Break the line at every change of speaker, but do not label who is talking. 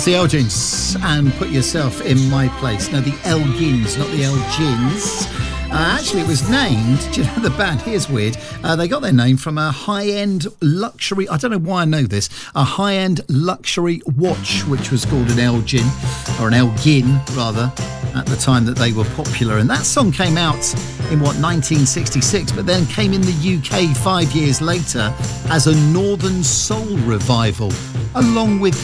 That's the Elgins and Put Yourself in My Place. Now, the Elgins, not the Elgins. Actually, it was named, do you know the band? Here's weird. They got their name from a high-end luxury, I don't know why I know this, a high-end luxury watch, which was called an Elgin, or an Elgin, rather, at the time that they were popular. And that song came out in, 1966, but then came in the UK 5 years later as a Northern Soul revival, along with